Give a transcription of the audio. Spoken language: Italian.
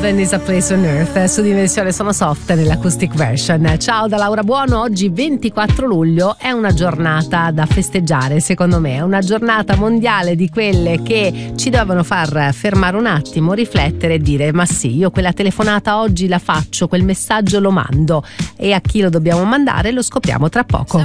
Heaven is a Place on Earth su Dimensione Sono Soft nell'acoustic version. Ciao da Laura Buono, oggi 24 luglio è una giornata da festeggiare, secondo me, è una giornata mondiale di quelle che ci devono far fermare un attimo, riflettere e dire ma sì, io quella telefonata oggi la faccio, quel messaggio lo mando, e a chi lo dobbiamo mandare lo scopriamo tra poco.